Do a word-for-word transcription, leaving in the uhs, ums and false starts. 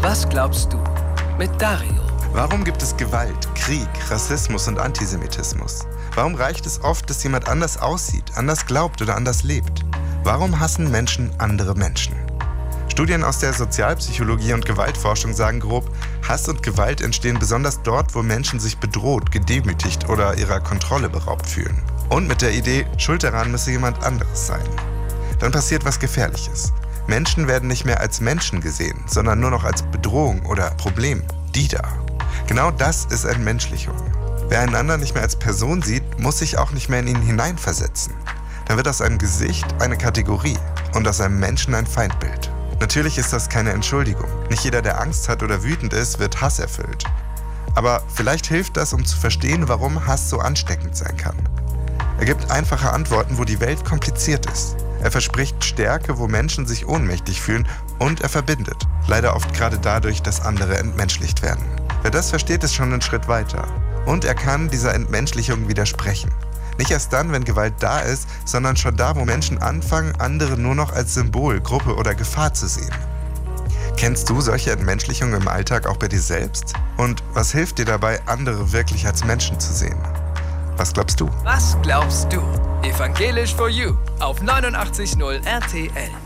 Was glaubst du? Mit Dario. Warum gibt es Gewalt, Krieg, Rassismus und Antisemitismus? Warum reicht es oft, dass jemand anders aussieht, anders glaubt oder anders lebt? Warum hassen Menschen andere Menschen? Studien aus der Sozialpsychologie und Gewaltforschung sagen grob, Hass und Gewalt entstehen besonders dort, wo Menschen sich bedroht, gedemütigt oder ihrer Kontrolle beraubt fühlen. Und mit der Idee, schuld daran müsse jemand anderes sein. Dann passiert was Gefährliches. Menschen werden nicht mehr als Menschen gesehen, sondern nur noch als Bedrohung oder Problem. Die da. Genau das ist Entmenschlichung. Wer einen anderen nicht mehr als Person sieht, muss sich auch nicht mehr in ihn hineinversetzen. Dann wird aus einem Gesicht eine Kategorie und aus einem Menschen ein Feindbild. Natürlich ist das keine Entschuldigung. Nicht jeder, der Angst hat oder wütend ist, wird Hass erfüllt. Aber vielleicht hilft das, um zu verstehen, warum Hass so ansteckend sein kann. Er gibt einfache Antworten, wo die Welt kompliziert ist. Er verspricht Stärke, wo Menschen sich ohnmächtig fühlen, und er verbindet. Leider oft gerade dadurch, dass andere entmenschlicht werden. Wer das versteht, ist schon einen Schritt weiter. Und er kann dieser Entmenschlichung widersprechen. Nicht erst dann, wenn Gewalt da ist, sondern schon da, wo Menschen anfangen, andere nur noch als Symbol, Gruppe oder Gefahr zu sehen. Kennst du solche Entmenschlichungen im Alltag auch bei dir selbst? Und was hilft dir dabei, andere wirklich als Menschen zu sehen? Was glaubst du? Was glaubst du? Evangelisch for You auf neunundachtzig Komma null R T L.